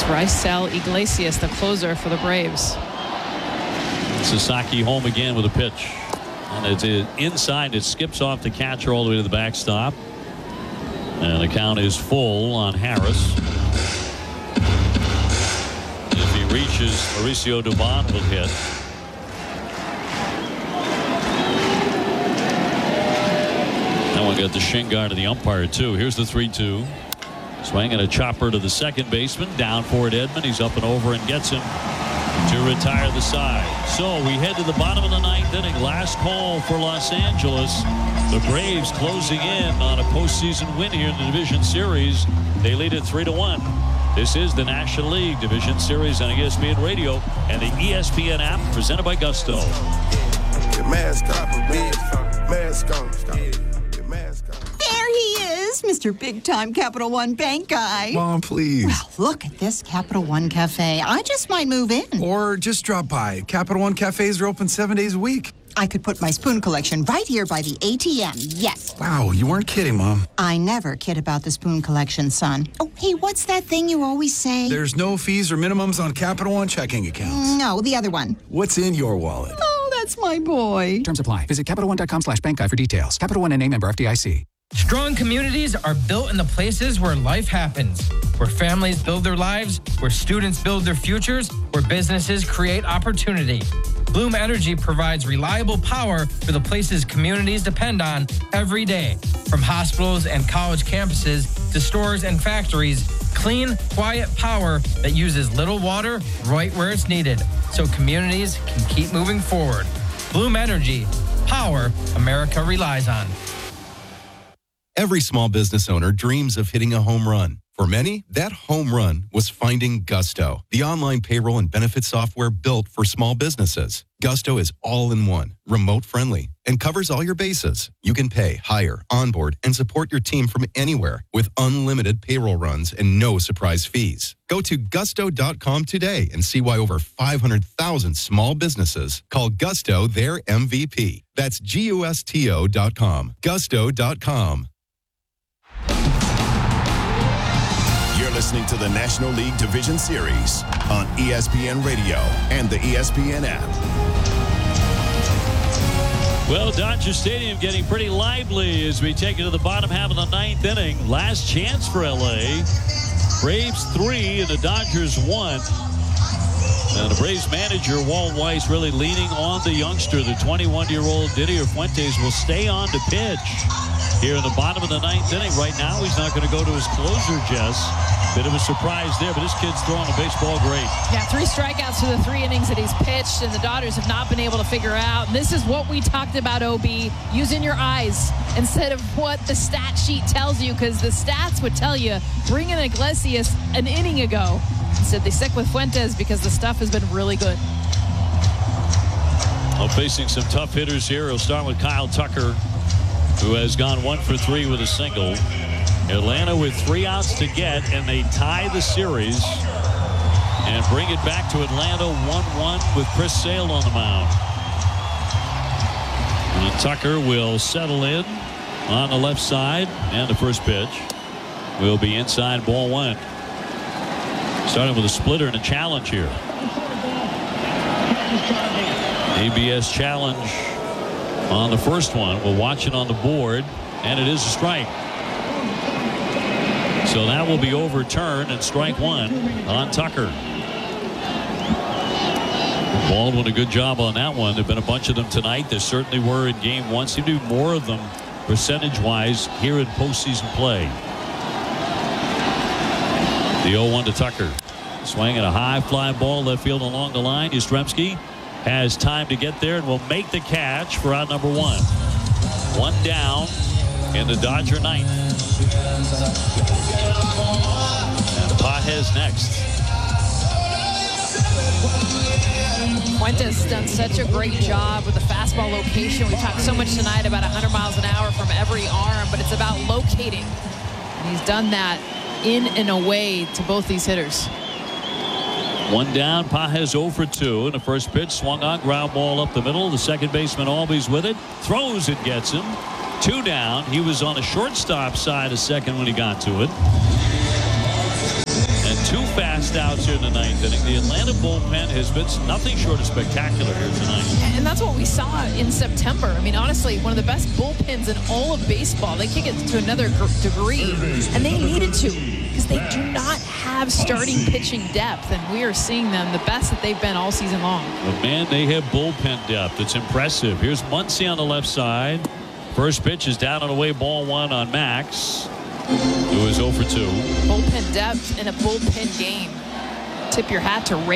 Raisel Iglesias, the closer for the Braves. Sasaki home again with a pitch. And it's inside. It skips off the catcher all the way to the backstop. And the count is full on Harris. If he reaches, Mauricio Dubon will hit. That one got the shin guard of the umpire, too. Here's the 3-2. Swinging a chopper to the second baseman. Down for it, Edman. He's up and over and gets him to retire the side. So we head to the bottom of the ninth inning. Last call for Los Angeles. The Braves closing in on a postseason win here in the Division Series. They lead it 3-1. This is the National League Division Series on ESPN Radio and the ESPN app presented by Gusto. There he is, Mr. Big-Time Capital One Bank guy. Mom, please. Well, look at this Capital One Cafe. I just might move in. Or just drop by. Capital One cafes are open 7 days a week. I could put my spoon collection right here by the ATM, yes. Wow, you weren't kidding, Mom. I never kid about the spoon collection, son. Oh, hey, what's that thing you always say? There's no fees or minimums on Capital One checking accounts. No, the other one. What's in your wallet? Oh, that's my boy. Terms apply. Visit CapitalOne.com/bank guide for details. Capital One and a member FDIC. Strong communities are built in the places where life happens, where families build their lives, where students build their futures, where businesses create opportunity. Bloom Energy provides reliable power for the places communities depend on every day. From hospitals and college campuses to stores and factories, clean, quiet power that uses little water right where it's needed, so communities can keep moving forward. Bloom Energy, power America relies on. Every small business owner dreams of hitting a home run. For many, that home run was finding Gusto, the online payroll and benefit software built for small businesses. Gusto is all-in-one, remote-friendly, and covers all your bases. You can pay, hire, onboard, and support your team from anywhere with unlimited payroll runs and no surprise fees. Go to gusto.com today and see why over 500,000 small businesses call Gusto their MVP. That's GUSTO.com. Gusto.com. You're listening to the National League Division Series on ESPN Radio and the ESPN app. Well, Dodger Stadium getting pretty lively as we take it to the bottom half of the ninth inning. Last chance for LA. Braves 3 and the Dodgers 1. And the Braves manager, Walt Weiss, really leaning on the youngster. The 21-year-old Didier Fuentes will stay on to pitch here in the bottom of the ninth inning. Right now, he's not going to go to his closer, Jess. Bit of a surprise there, but this kid's throwing the baseball great. Yeah, 3 strikeouts through the 3 innings that he's pitched, and the Dodgers have not been able to figure out. And this is what we talked about, OB, using your eyes instead of what the stat sheet tells you, because the stats would tell you, bring in Iglesias an inning ago. Instead, they stick with Fuentes because the stuff has been really good. Well, facing some tough hitters here. We'll start with Kyle Tucker, who has gone 1 for 3 with a single. Atlanta with 3 outs to get, and they tie the series and bring it back to Atlanta 1-1 with Chris Sale on the mound. And Tucker will settle in on the left side, and the first pitch will be inside, ball 1. Starting with a splitter and a challenge here. ABS challenge on the first one. We'll watch it on the board, and it is a strike. So that will be overturned and strike 1 on Tucker. Baldwin, a good job on that one. There have been a bunch of them tonight. There certainly were in game 1. Seem to do more of them percentage-wise here in postseason play. The 0-1 to Tucker. Swinging a high fly ball left field along the line. Yastrzemski has time to get there and will make the catch for out number 1. 1 down in the Dodger ninth. And Pages next. Fuentes done such a great job with the fastball location. We talked so much tonight about 100 miles an hour from every arm, but it's about locating. And he's done that in and away to both these hitters. 1 down, Pages 0 for 2. And the first pitch swung on, ground ball up the middle. The second baseman always with it. Throws it, gets him. 2 down. He was on the shortstop side of second when he got to it. And 2 fast outs here in the 9th inning. The Atlanta bullpen has been nothing short of spectacular here tonight. And that's what we saw in September. I mean, honestly, one of the best bullpens in all of baseball. They kick it to another degree, and they needed to because they do not have starting pitching depth, and we are seeing them the best that they've been all season long. But, man, they have bullpen depth. It's impressive. Here's Muncy on the left side. First pitch is down and away, ball 1 on Max, who is 0 for 2. Bullpen depth in a bullpen game. Tip your hat to Ray